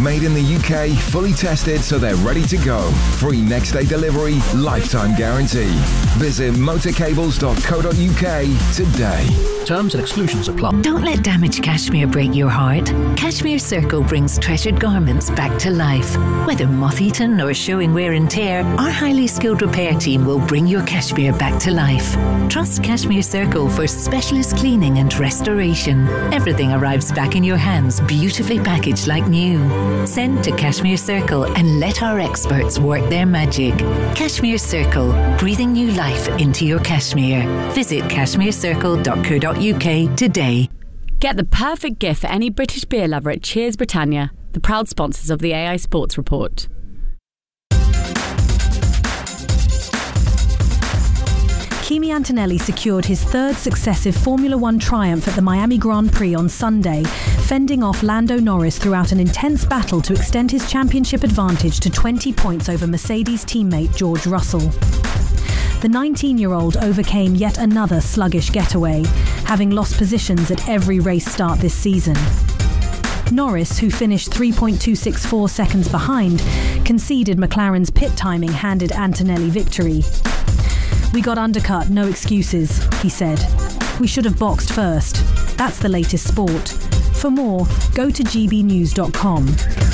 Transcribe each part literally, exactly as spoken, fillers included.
Made in the U K, fully tested so they're ready to go. Free next day delivery, lifetime guarantee. Visit motorcables dot co dot uk today. Terms and exclusions apply. Don't let damaged cashmere break your heart. Cashmere Circle brings treasured garments back to life. Whether moth-eaten or showing wear and tear, our highly skilled repair team will bring your cashmere back to life. Trust Cashmere Circle for specialist cleaning and restoration. Everything arrives back in your hands, beautifully packaged like new. Send to Cashmere Circle and let our experts work their magic. Cashmere Circle, breathing new life into your cashmere. Visit cashmere circle dot co dot uk today. Get the perfect gift for any British beer lover at Cheers Britannia, the proud sponsors of the A I Sports Report. Kimi Antonelli secured his third successive Formula One triumph at the Miami Grand Prix on Sunday, fending off Lando Norris throughout an intense battle to extend his championship advantage to twenty points over Mercedes teammate George Russell. The nineteen-year-old overcame yet another sluggish getaway, having lost positions at every race start this season. Norris, who finished three point two six four seconds behind, conceded McLaren's pit timing handed Antonelli victory. "We got undercut, no excuses," he said. "We should have boxed first. That's the latest sport. For more, go to g b news dot com.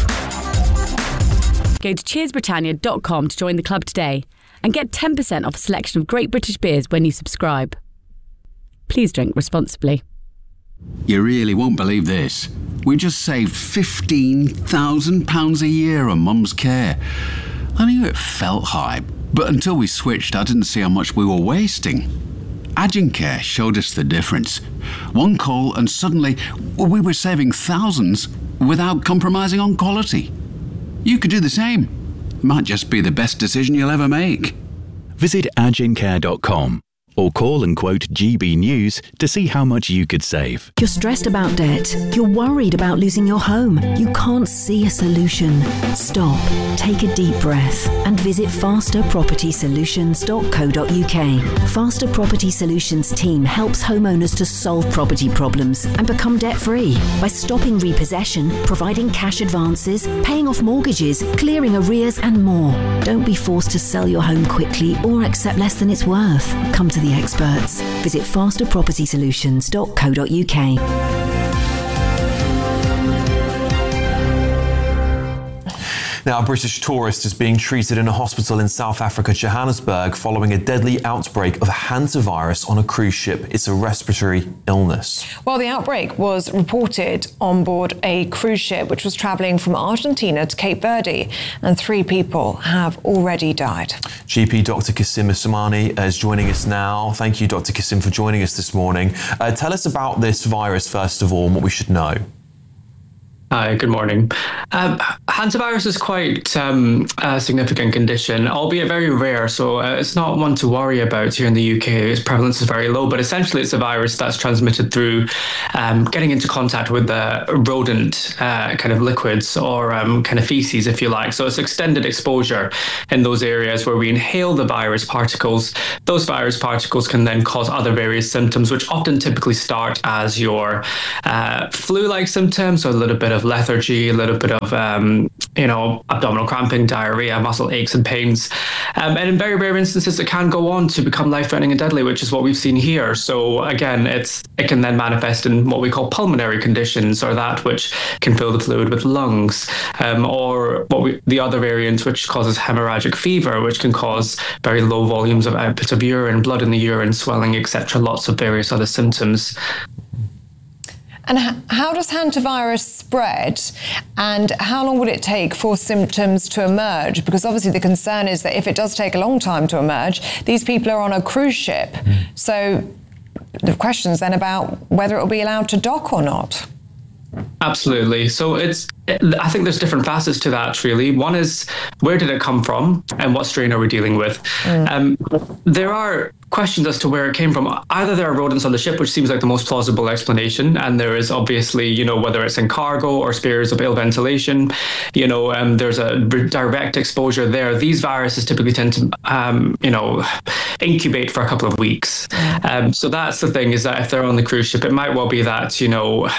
Go to cheers britannia dot com to join the club today and get ten percent off a selection of great British beers when you subscribe. Please drink responsibly. You really won't believe this. We just saved fifteen thousand pounds a year on Mum's care. I knew it felt high, but until we switched, I didn't see how much we were wasting. Agincare showed us the difference. One call and suddenly we were saving thousands without compromising on quality. You could do the same. Might just be the best decision you'll ever make. Visit agincare dot com or call and quote G B News to see how much you could save. You're stressed about debt. You're worried about losing your home. You can't see a solution. Stop, take a deep breath and visit faster property solutions dot co dot uk. Faster Property Solutions team helps homeowners to solve property problems and become debt-free by stopping repossession, providing cash advances, paying off mortgages, clearing arrears and more. Don't be forced to sell your home quickly or accept less than it's worth. Come to the experts. Visit faster property solutions dot co dot uk. Now, a British tourist is being treated in a hospital in South Africa, Johannesburg, following a deadly outbreak of hantavirus on a cruise ship. It's a respiratory illness. Well, the outbreak was reported on board a cruise ship which was travelling from Argentina to Cape Verde, and three people have already died. G P Doctor Kasim Usmani is joining us now. Thank you, Doctor Kasim, for joining us this morning. Uh, tell us about this virus, first of all, and what we should know. Hi, good morning. Um, hantavirus is quite um, a significant condition, albeit very rare, so uh, it's not one to worry about here in the U K. Its prevalence is very low, but essentially it's a virus that's transmitted through um, getting into contact with the rodent uh, kind of liquids or um, kind of feces, if you like. So it's extended exposure in those areas where we inhale the virus particles. Those virus particles can then cause other various symptoms, which often typically start as your uh, flu-like symptoms, so a little bit of lethargy, a little bit of, um, you know, abdominal cramping, diarrhea, muscle aches and pains. Um, and in very rare instances, it can go on to become life-threatening and deadly, which is what we've seen here. So again, it's it can then manifest in what we call pulmonary conditions, or that which can fill the fluid with lungs, um, or what we, the other variant, which causes hemorrhagic fever, which can cause very low volumes of output of urine, blood in the urine, swelling, et cetera, lots of various other symptoms. And how does hantavirus spread, and how long would it take for symptoms to emerge? Because obviously the concern is that if it does take a long time to emerge, these people are on a cruise ship. Mm. So the question is then about whether it will be allowed to dock or not. Absolutely. So it's, I think there's different facets to that, really. One is, where did it come from and what strain are we dealing with? Mm. Um, there are questions as to where it came from. Either there are rodents on the ship, which seems like the most plausible explanation, and there is obviously, you know, whether it's in cargo or spares of ill ventilation, you know, um, there's a direct exposure there. These viruses typically tend to, um, you know, incubate for a couple of weeks. Mm. Um, so that's the thing, is that if they're on the cruise ship, it might well be that, you know,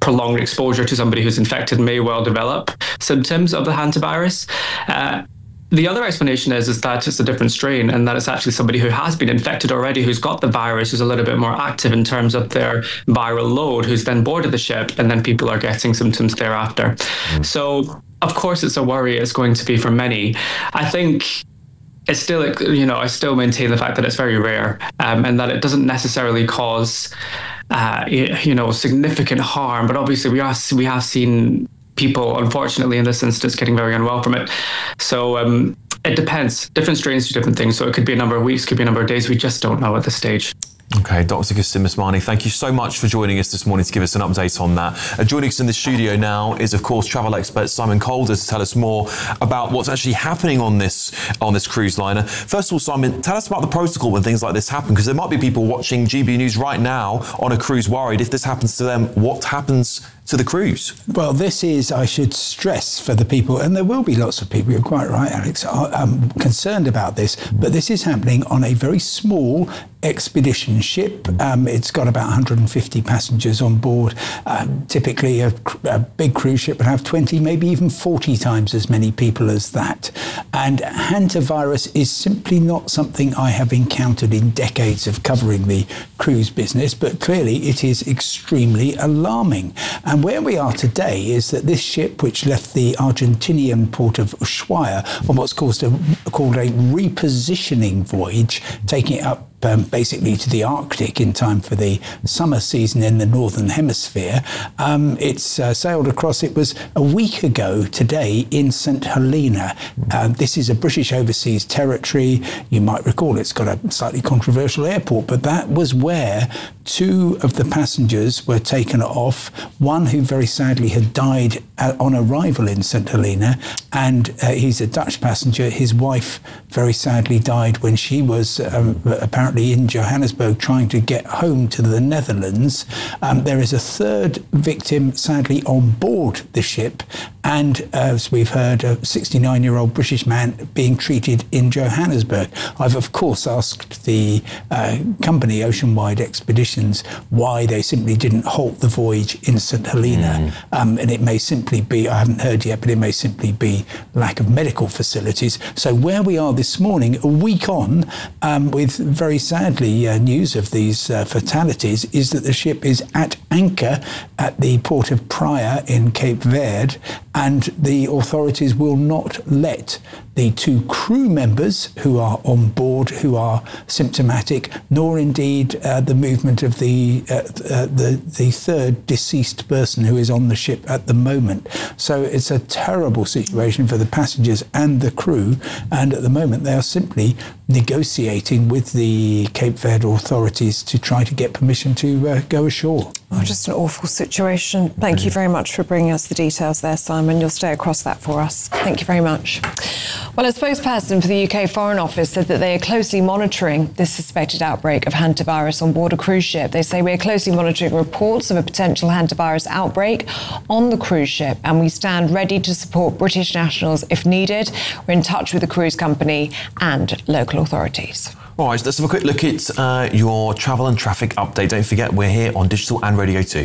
prolonged exposure to somebody who's infected may well develop symptoms of the hantavirus. Uh, The other explanation is, is that it's a different strain and that it's actually somebody who has been infected already, who's got the virus, who's a little bit more active in terms of their viral load, who's then boarded the ship, and then people are getting symptoms thereafter. Mm. So, of course, it's a worry. It's going to be for many. I think it's still, you know, I still maintain the fact that it's very rare um, and that it doesn't necessarily cause, uh, you know, significant harm. But obviously, we are we have seen people, unfortunately, in this instance, getting very unwell from it. So um, it depends. Different strains do different things. So it could be a number of weeks, could be a number of days. We just don't know at this stage. Okay, Doctor Qasim Usmani, thank you so much for joining us this morning to give us an update on that. Uh, joining us in the studio now is, of course, travel expert Simon Calder to tell us more about what's actually happening on this on this cruise liner. First of all, Simon, tell us about the protocol when things like this happen, because there might be people watching G B News right now on a cruise worried. If this happens to them, what happens to the cruise? Well, this is, I should stress for the people, and there will be lots of people, you're quite right, Alex, are um, concerned about this, but this is happening on a very small expedition ship. Um, it's got about one hundred fifty passengers on board. Um, typically, a, a big cruise ship would have twenty, maybe even forty times as many people as that. And hantavirus is simply not something I have encountered in decades of covering the cruise business, but clearly it is extremely alarming. And where we are today is that this ship, which left the Argentinian port of Ushuaia on what's called a, called a repositioning voyage, taking it up Um, basically to the Arctic in time for the summer season in the Northern Hemisphere. Um, it's uh, sailed across, it was a week ago today in Saint Helena. Uh, this is a British overseas territory. You might recall it's got a slightly controversial airport, but that was where two of the passengers were taken off, one who very sadly had died uh, on arrival in Saint Helena, and uh, he's a Dutch passenger. His wife very sadly died when she was um, apparently in Johannesburg trying to get home to the Netherlands. Um, there is a third victim sadly on board the ship, and as we've heard, a sixty-nine-year-old British man being treated in Johannesburg. I've of course asked the uh, company Oceanwide Expeditions why they simply didn't halt the voyage in Saint Helena, mm. um, and it may simply be, I haven't heard yet, but it may simply be lack of medical facilities. So where we are this morning, a week on, um, with very sadly uh, news of these uh, fatalities, is that the ship is at anchor at the port of Praia in Cape Verde, and the authorities will not let the two crew members who are on board, who are symptomatic, nor indeed uh, the movement of the, uh, uh, the the third deceased person who is on the ship at the moment. So it's a terrible situation for the passengers and the crew, and at the moment they are simply negotiating with the Cape Verde authorities to try to get permission to uh, go ashore. Oh, just an awful situation. Thank you very much for bringing us the details there, Simon. You'll stay across that for us. Thank you very much. Well, a spokesperson for the U K Foreign Office said that they are closely monitoring this suspected outbreak of hantavirus on board a cruise ship. They say we are closely monitoring reports of a potential hantavirus outbreak on the cruise ship, and we stand ready to support British nationals if needed. We're in touch with the cruise company and local authorities. All right, let's have a quick look at uh, your travel and traffic update. Don't forget, we're here on digital and radio too.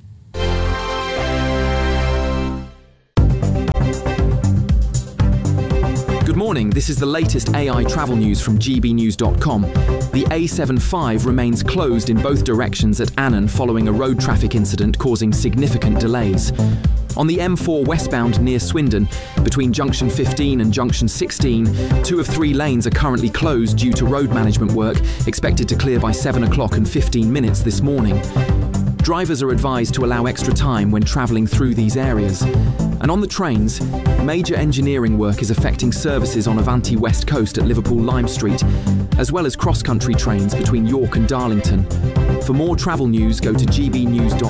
Good morning, this is the latest A I travel news from G B news dot com. The A seventy-five remains closed in both directions at Annan following a road traffic incident causing significant delays. On the M four westbound near Swindon, between junction fifteen and junction sixteen, two of three lanes are currently closed due to road management work, expected to clear by seven o'clock and fifteen minutes this morning. Drivers are advised to allow extra time when travelling through these areas. And on the trains, major engineering work is affecting services on Avanti West Coast at Liverpool Lime Street, as well as cross-country trains between York and Darlington. For more travel news, go to G B news dot com.